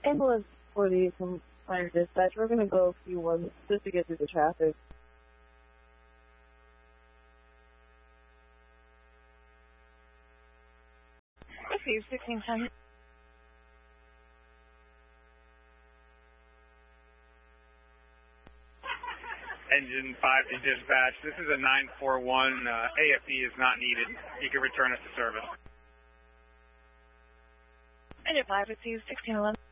Ambulance for the fire dispatch. We're going to go a few ones just to get through the traffic. Receive 1610. Engine 5 to dispatch. This is a 941. AFE is not needed. You can return us to service. Engine 5 receives 1611.